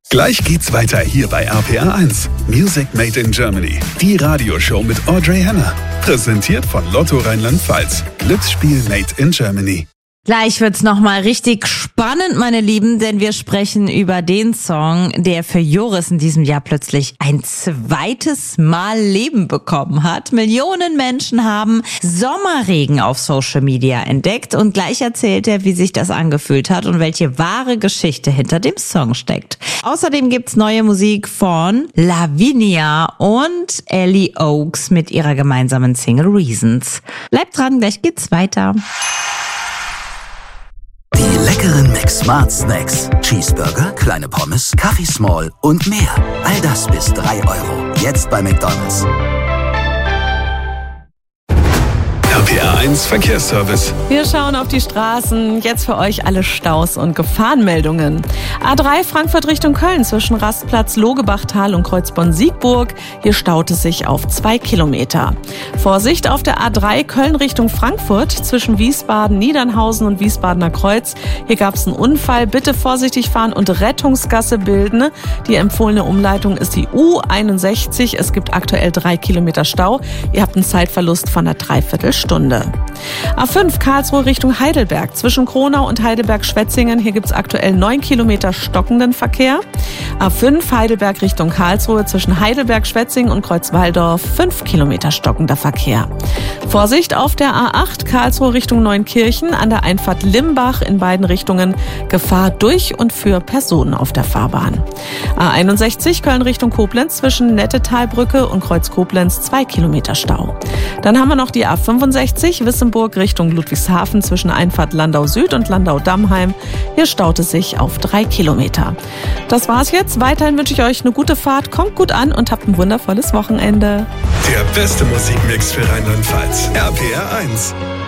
Gleich geht's weiter hier bei RPR 1. Music Made in Germany. Die Radioshow mit Audrey Henner. Präsentiert von Lotto Rheinland-Pfalz. Glücksspiel Made in Germany. Gleich wird's nochmal richtig spannend, meine Lieben, denn wir sprechen über den Song, der für Joris in diesem Jahr plötzlich ein zweites Mal Leben bekommen hat. Millionen Menschen haben Sommerregen auf Social Media entdeckt und gleich erzählt er, wie sich das angefühlt hat und welche wahre Geschichte hinter dem Song steckt. Außerdem gibt's neue Musik von Lavinia und Ellie Oaks mit ihrer gemeinsamen Single Reasons. Bleibt dran, gleich geht's weiter. Die leckeren McSmart Snacks. Cheeseburger, kleine Pommes, Kaffee Small und mehr. All das bis 3 €. Jetzt bei McDonald's. RPR 1 Verkehrsservice. Wir schauen auf die Straßen. Jetzt für euch alle Staus und Gefahrenmeldungen. A3 Frankfurt Richtung Köln zwischen Rastplatz Logebachtal und Kreuzborn-Siegburg. Hier staut es sich auf 2 Kilometer. Vorsicht auf der A3 Köln Richtung Frankfurt zwischen Wiesbaden, Niedernhausen und Wiesbadener Kreuz. Hier gab es einen Unfall. Bitte vorsichtig fahren und Rettungsgasse bilden. Die empfohlene Umleitung ist die U61. Es gibt aktuell 3 Kilometer Stau. Ihr habt einen Zeitverlust von einer Dreiviertelstunde. A5 Karlsruhe Richtung Heidelberg zwischen Kronau und Heidelberg-Schwetzingen. Hier gibt es aktuell 9 Kilometer stockenden Verkehr. A5 Heidelberg Richtung Karlsruhe zwischen Heidelberg-Schwetzingen und Kreuzwaldorf 5 Kilometer stockender Verkehr. Vorsicht auf der A8 Karlsruhe Richtung Neunkirchen an der Einfahrt Limbach in beiden Richtungen. Gefahr durch und für Personen auf der Fahrbahn. A61 Köln Richtung Koblenz zwischen Nettetalbrücke und Kreuz Koblenz 2 Kilometer Stau. Dann haben wir noch die A65 Wissemburg Richtung Ludwigshafen zwischen Einfahrt Landau Süd und Landau-Dammheim. Hier staut es sich auf 3 Kilometer. Das war's jetzt. Weiterhin wünsche ich euch eine gute Fahrt. Kommt gut an und habt ein wundervolles Wochenende. Der beste Musikmix für Rheinland-Pfalz. RPR 1.